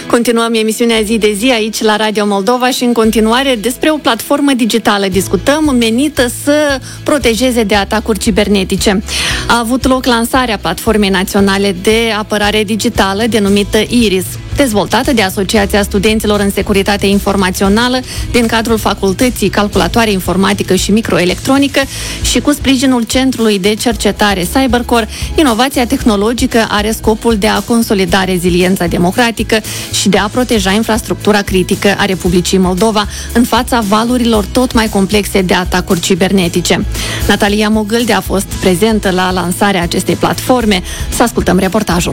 Continuăm emisiunea zi de zi aici la Radio Moldova și în continuare despre o platformă digitală discutăm menită să protejeze de atacuri cibernetice. A avut loc lansarea Platformei Naționale de Apărare Digitală denumită IRIS, dezvoltată de Asociația Studenților în Securitate Informațională din cadrul Facultății Calculatoare Informatică și Microelectronică și cu sprijinul Centrului de Cercetare Cybercore. Inovația tehnologică are scopul de a consolida reziliența democratică și de a proteja infrastructura critică a Republicii Moldova în fața valurilor tot mai complexe de atacuri cibernetice. Natalia Mogâlde a fost prezentă la lansarea acestei platforme. Să ascultăm reportajul.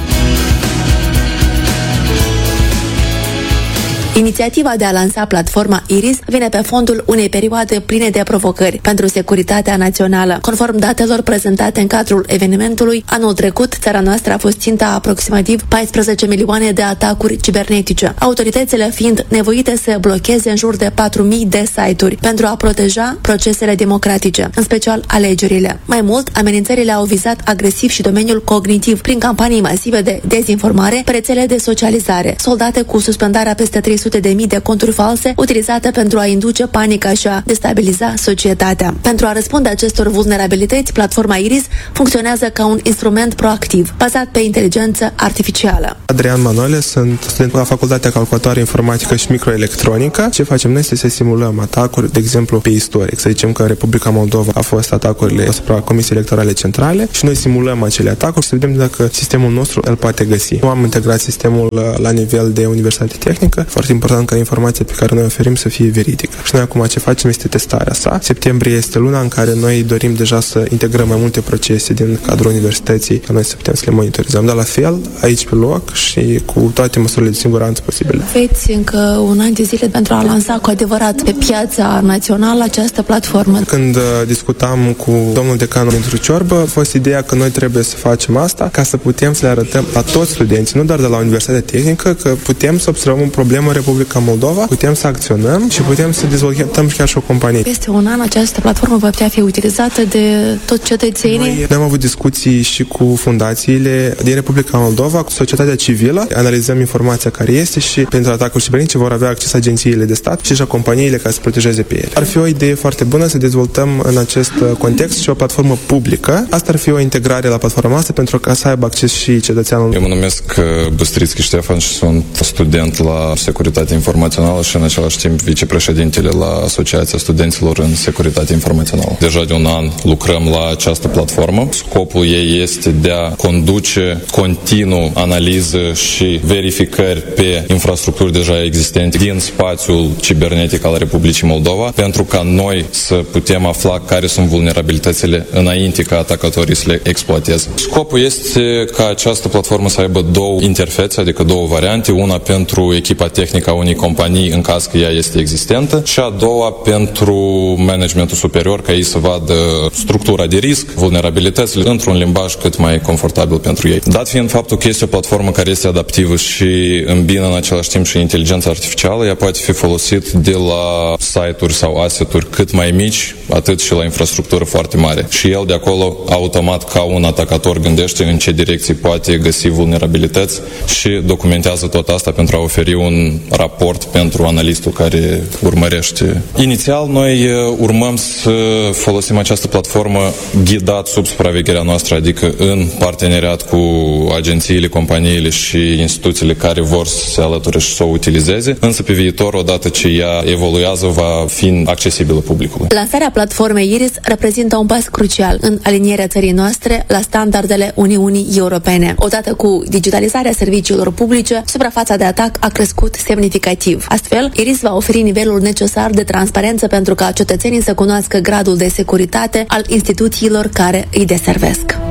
Inițiativa de a lansa platforma IRIS vine pe fondul unei perioade pline de provocări pentru securitatea națională. Conform datelor prezentate în cadrul evenimentului, anul trecut, țara noastră a fost ținta aproximativ 14 milioane de atacuri cibernetice, autoritățile fiind nevoite să blocheze în jur de 4.000 de site-uri pentru a proteja procesele democratice, în special alegerile. Mai mult, amenințările au vizat agresiv și domeniul cognitiv, prin campanii masive de dezinformare pe rețele de socializare, soldate cu suspendarea peste 300.000 de conturi false utilizate pentru a induce panica și a destabiliza societatea. Pentru a răspunde acestor vulnerabilități, platforma IRIS funcționează ca un instrument proactiv, bazat pe inteligență artificială. Adrian Manole, sunt student la Facultatea Calculatoare Informatică și Microelectronică. Ce facem noi este să simulăm atacuri, de exemplu, pe istoric. Să zicem că în Republica Moldova a fost atacurile asupra Comisiei Electorale Centrale și noi simulăm acele atacuri și să vedem dacă sistemul nostru îl poate găsi. Nu am integrat sistemul la nivel de universitate tehnică. Foarte important ca informația pe care noi oferim să fie veridică. Și noi acum ce facem este testarea sa. Septembrie este luna în care noi dorim deja să integrăm mai multe procese din cadrul universității, ca noi să putem să le monitorizăm. Dar la fel, aici pe loc și cu toate măsurile de siguranță posibile. Aveți încă un an de zile pentru a lansa cu adevărat pe piața națională această platformă. Când discutam cu domnul decan Mintru Ciorbă, a fost ideea că noi trebuie să facem asta ca să putem să le arătăm la toți studenții, nu doar de la Universitatea Tehnică, că putem să observăm o problemă în Republica Moldova, putem să acționăm și putem să dezvoltăm chiar și o companie. Peste un an această platformă va putea fi utilizată de toți cetățenii? Noi am avut discuții și cu fundațiile din Republica Moldova, cu societatea civilă, analizăm informația care este și pentru atacuri cibernetice vor avea acces agențiile de stat și companiile ca să protejeze pe ele. Ar fi o idee foarte bună să dezvoltăm în acest context și o platformă publică. Asta ar fi o integrare la platforma asta pentru ca să aibă acces și cetățeanul. Eu mă numesc Băstrițchi Ștefan și sunt student la Securitate Informațională și în același timp vicepreședintele la Asociația Studenților în Securitate Informațională. Deja de un an lucrăm la această platformă. Scopul ei este de a conduce continuu analiză și verificări pe infrastructuri deja existente din spațiul cibernetic al Republicii Moldova, pentru ca noi să putem afla care sunt vulnerabilitățile înainte ca atacatorii să le exploateze. Scopul este ca această platformă să aibă două interfețe, adică două variante, una pentru echipa tehnică a unei companii în caz că ea este existentă și a doua pentru managementul superior, ca ei să vadă structura de risc, vulnerabilitățile într-un limbaj cât mai confortabil pentru ei. Dat fiind faptul că este o platformă care este adaptivă și îmbină în același timp și inteligența artificială, ea poate fi folosit de la site-uri sau asset-uri cât mai mici, atât și la infrastructură foarte mare. Și el de acolo, automat, ca un atacator, gândește în ce direcții poate găsi vulnerabilități și documentează tot asta pentru a oferi un raport pentru analistul care urmărește. Inițial, noi urmăm să folosim această platformă ghidat sub supravegherea noastră, adică în parteneriat cu agențiile, companiile și instituțiile care vor să se alăture și să o utilizeze, însă pe viitor, odată ce ea evoluează, va fi accesibilă publicului. Lansarea platformei IRIS reprezintă un pas crucial în alinierea țării noastre la standardele Uniunii Europene. Odată cu digitalizarea serviciilor publice, suprafața de atac a crescut semnificativ. Astfel, IRIS va oferi nivelul necesar de transparență pentru ca cetățenii să cunoască gradul de securitate al instituțiilor care îi deservesc.